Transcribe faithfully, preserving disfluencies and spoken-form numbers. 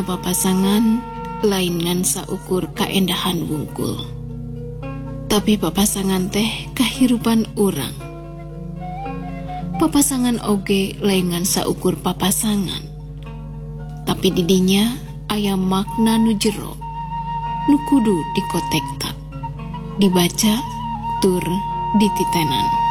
Dina papasangan lain ngan saukur kaendahan wungkul. Tapi papasangan teh kahirupan urang. Papasangan oge lain ngan saukur papasangan. Tapi didinya aya makna nu jero, nu kudu dikotekta, dibaca tur dititenan.